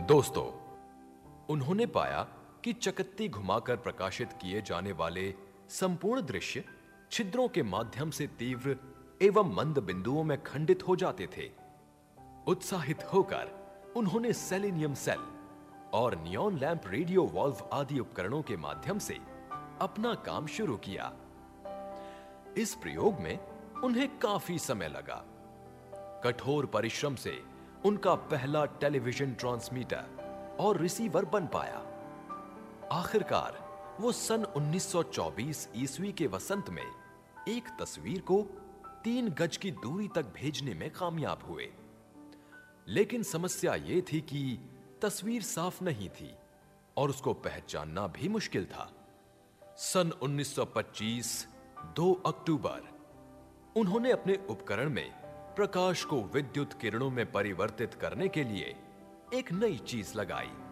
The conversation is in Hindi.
दोस्तों, उन्होंने पाया कि चकत्ती घुमाकर प्रकाशित किए जाने वाले संपूर्ण दृश्य छिद्रों के माध्यम से तीव्र एवं मंद बिंदुओं में खंडित हो जाते थे। उत्साहित होकर उन्होंने सेलेनियम सेल और नियॉन लैंप रेडियो वॉल्व आदि उपकरणों के माध्यम से अपना काम शुरू किया। इस प्रयोग में उन्हें काफी समय लगा। कठोर परिश्रम से उनका पहला टेलीविजन ट्रांसमीटर और रिसीवर बन पाया। आखिरकार वो सन 1924 ईस्वी के वसंत में एक तस्वीर को 3 गज की दूरी तक भेजने में कामयाब हुए। लेकिन समस्या ये थी कि तस्वीर साफ नहीं थी और उसको पहचानना भी मुश्किल था। सन 1925 2 अक्टूबर उन्होंने अपने उपकरण में प्रकाश को विद्युत किरणों में परिवर्तित करने के लिए एक नई चीज लगाई।